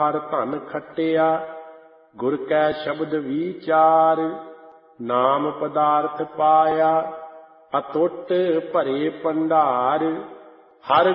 ਹਰ ਧਨ ਖੱਟਿਆ। ਗੁਰ ਕੈ ਸ਼ਬਦ ਵਿਚਾਰ, ਨਾਮ ਪਦਾਰਥ ਪਾਇਆ। ਅਤੁੱਟ ਭਰੇ ਭੰਡਾਰ, ਹਰ